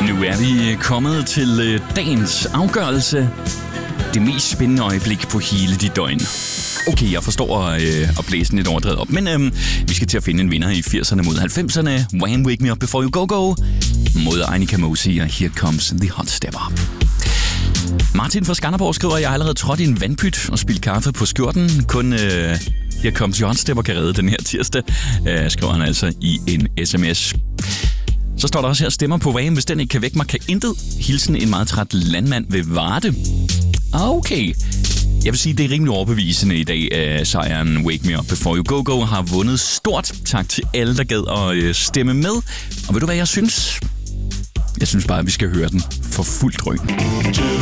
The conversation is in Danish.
Nu er vi kommet til dagens afgørelse. Det mest spændende øjeblik på hele dit døgn. Okay, jeg forstår at blæse lidt overdrevet op, men vi skal til at finde en vinder i 80'erne mod 90'erne. Wham! Wake Me Up Before You Go Go mod Annika Mosey og Here Comes the Hot Stepper. Martin fra Skanderborg skriver, at jeg har allerede trådt i en vandpyt og spildt kaffe på skjorten. Kun Here Comes the Hot Stepper kan redde den her tirsdag, skriver han altså i en sms. Så står der også her, stemmer på Wham! Hvis den ikke kan vække mig, kan intet. Hilsen en meget træt landmand ved Varde. Okay. Jeg vil sige, det er rimelig overbevisende i dag, at sejren Wake Me Up Before You Go Go har vundet stort. Tak til alle, der gad at stemme med. Og ved du, hvad jeg synes? Jeg synes bare, at vi skal høre den for fuldt drøn.